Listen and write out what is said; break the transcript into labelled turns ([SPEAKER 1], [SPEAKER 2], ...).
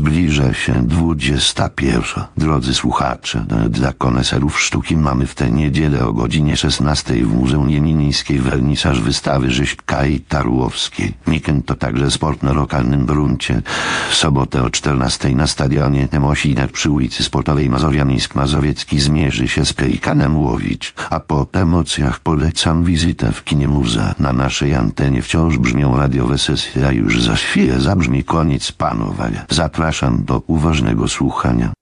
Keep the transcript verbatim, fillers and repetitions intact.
[SPEAKER 1] Zbliża się dwudziesta pierwsza. Drodzy słuchacze, dla koneserów sztuki mamy w tę niedzielę o godzinie szesnastej w Muzeum Jenińskiej wernisaż wystawy rzeźb Kai Tarłowskiej. Weekend to także sport na lokalnym gruncie. W sobotę o czternastej na stadionie Temosinek przy ulicy Sportowej Mazowiańsk-Mazowiecki zmierzy się z Pelikanem Łowicz. A po emocjach polecam wizytę w kinie Muza. Na naszej antenie wciąż brzmią radiowe sesje, a już za chwilę zabrzmi koniec panowania. Zapraszam do uważnego słuchania.